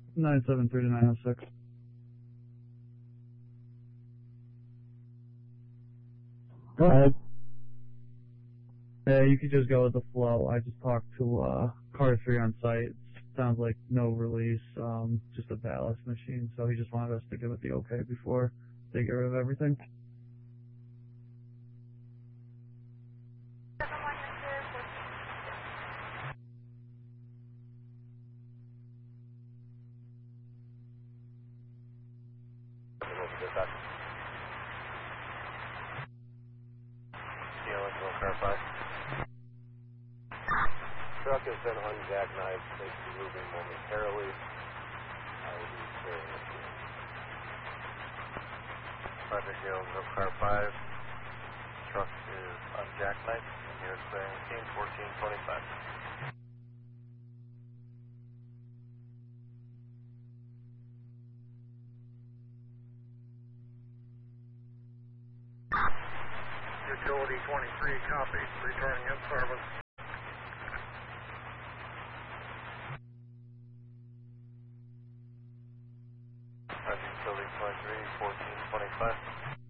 973 to 906. Go ahead. Yeah, you could just go with the flow. I just talked to car 3 on site. Sounds like no release, just a ballast machine. So he just wanted us to give it the okay before they get rid of everything. Truck has been unjackknifed, may be moving momentarily. I will be clearing it soon. Roger, Gale, car 5. Truck is unjackknifed, and you're saying 1425. Utility 23, copy. Returning in service. Roger, Utility 23, 1425.